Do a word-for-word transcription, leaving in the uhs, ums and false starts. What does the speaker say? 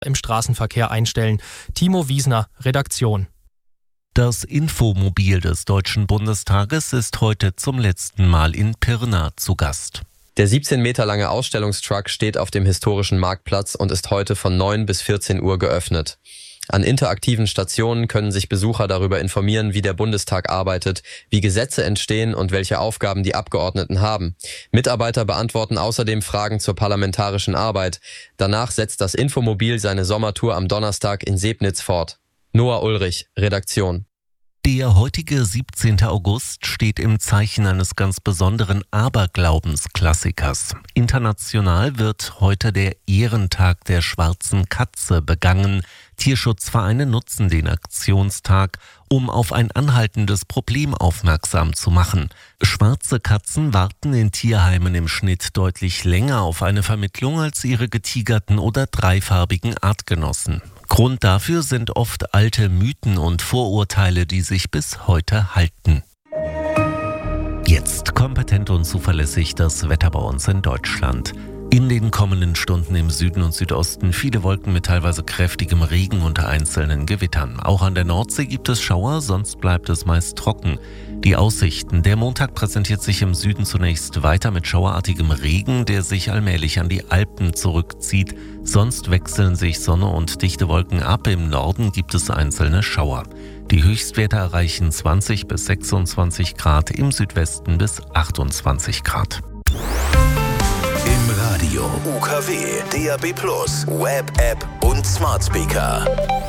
im Straßenverkehr einstellen. Timo Wiesner, Redaktion. Das Infomobil des Deutschen Bundestages ist heute zum letzten Mal in Pirna zu Gast. Der siebzehn Meter lange Ausstellungstruck steht auf dem historischen Marktplatz und ist heute von neun bis vierzehn Uhr geöffnet. An interaktiven Stationen können sich Besucher darüber informieren, wie der Bundestag arbeitet, wie Gesetze entstehen und welche Aufgaben die Abgeordneten haben. Mitarbeiter beantworten außerdem Fragen zur parlamentarischen Arbeit. Danach setzt das Infomobil seine Sommertour am Donnerstag in Sebnitz fort. Noah Ulrich, Redaktion. Der heutige siebzehnten August steht im Zeichen eines ganz besonderen Aberglaubens-Klassikers. International wird heute der Ehrentag der schwarzen Katze begangen. Tierschutzvereine nutzen den Aktionstag, um auf ein anhaltendes Problem aufmerksam zu machen. Schwarze Katzen warten in Tierheimen im Schnitt deutlich länger auf eine Vermittlung als ihre getigerten oder dreifarbigen Artgenossen. Grund dafür sind oft alte Mythen und Vorurteile, die sich bis heute halten. Jetzt kompetent und zuverlässig das Wetter bei uns in Deutschland. In den kommenden Stunden im Süden und Südosten viele Wolken mit teilweise kräftigem Regen und einzelnen Gewittern. Auch an der Nordsee gibt es Schauer, sonst bleibt es meist trocken. Die Aussichten: Der Montag präsentiert sich im Süden zunächst weiter mit schauerartigem Regen, der sich allmählich an die Alpen zurückzieht. Sonst wechseln sich Sonne und dichte Wolken ab. Im Norden gibt es einzelne Schauer. Die Höchstwerte erreichen zwanzig bis sechsundzwanzig Grad, im Südwesten bis achtundzwanzig Grad. Im Radio U K W, D A B plus, Web-App und Smart Speaker.